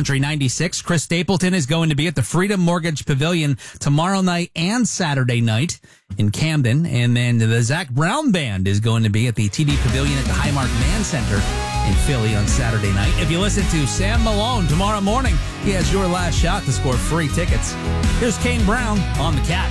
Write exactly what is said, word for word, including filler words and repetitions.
Country ninety-six. Chris Stapleton is going to be at the Freedom Mortgage Pavilion tomorrow night and Saturday night in Camden. And then the Zach Brown Band is going to be at the T D Pavilion at the Highmark Man Center in Philly on Saturday night. If you listen to Sam Malone tomorrow morning, he has your last shot to score free tickets. Here's Kane Brown on the Cat.